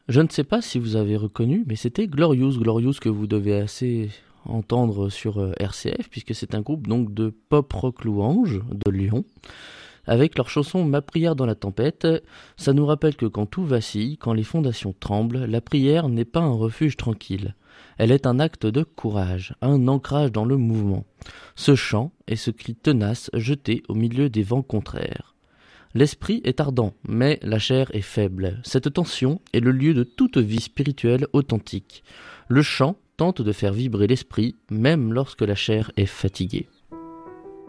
Je ne sais pas si vous avez reconnu, mais c'était Glorious, Glorious que vous devez assez entendre sur RCF, puisque c'est un groupe donc de pop rock louange de Lyon, avec leur chanson Ma prière dans la tempête. Ça nous rappelle que quand tout vacille, quand les fondations tremblent, la prière n'est pas un refuge tranquille. Elle est un acte de courage, un ancrage dans le mouvement. Ce chant est ce cri tenace jeté au milieu des vents contraires. L'esprit est ardent, mais la chair est faible. Cette tension est le lieu de toute vie spirituelle authentique. Le chant tente de faire vibrer l'esprit, même lorsque la chair est fatiguée.